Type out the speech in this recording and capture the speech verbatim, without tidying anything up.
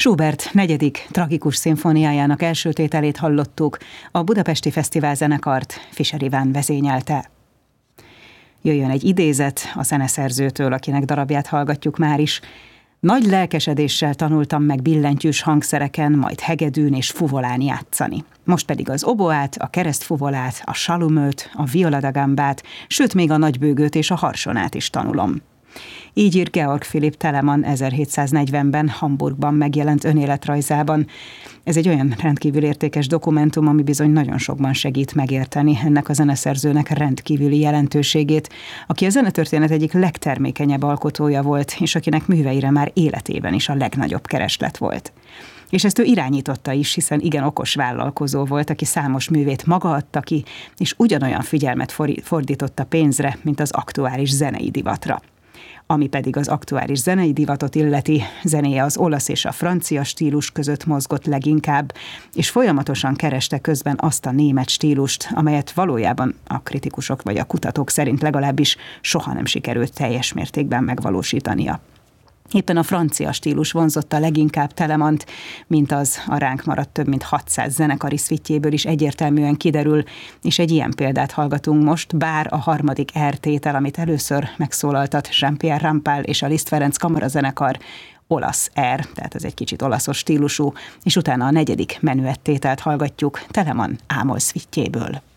Schubert negyedik tragikus szimfóniájának első tételét hallottuk, a Budapesti Fesztivál zenekart Fischer Iván vezényelte. Jöjjön egy idézet a zeneszerzőtől, akinek darabját hallgatjuk már is. Nagy lelkesedéssel tanultam meg billentyűs hangszereken, majd hegedűn és fuvolán játszani. Most pedig az oboát, a keresztfuvolát, a salumöt, a violadagambát, sőt még a nagybőgőt és a harsonát is tanulom. Így ír Georg Philipp Telemann ezerhétszáznegyvenben Hamburgban megjelent önéletrajzában. Ez egy olyan rendkívül értékes dokumentum, ami bizony nagyon sokban segít megérteni ennek a zeneszerzőnek rendkívüli jelentőségét, aki a zenetörténet egyik legtermékenyebb alkotója volt, és akinek műveire már életében is a legnagyobb kereslet volt. És ezt ő irányította is, hiszen igen okos vállalkozó volt, aki számos művét maga adta ki, és ugyanolyan figyelmet fordított a pénzre, mint az aktuális zenei divatra. Ami pedig az aktuális zenei divatot illeti, zenéje az olasz és a francia stílus között mozgott leginkább, és folyamatosan kereste közben azt a német stílust, amelyet valójában a kritikusok vagy a kutatók szerint legalábbis soha nem sikerült teljes mértékben megvalósítania. Éppen a francia stílus vonzotta leginkább Telemannt, mint az a ránk maradt több mint hatszáz zenekari szvitjéből is egyértelműen kiderül, és egy ilyen példát hallgatunk most, bár a harmadik R tétel, amit először megszólaltat Jean-Pierre Rampal és a Liszt Ferenc kamarazenekar, olasz R, tehát ez egy kicsit olaszos stílusú, és utána a negyedik menüett tételt hallgatjuk Telemann ámol szvitjéből.